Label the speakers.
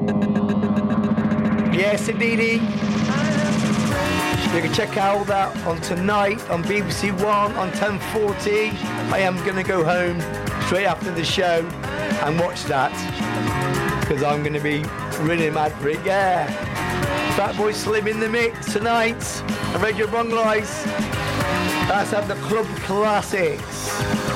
Speaker 1: Yes, indeedy. You can check out that on tonight on BBC One on 10:40. I am going to go home straight after the show and watch that because I'm going to be really mad for it. Yeah. Fatboy Slim in the mix tonight. I read your wrong lies. Let's have the club classics.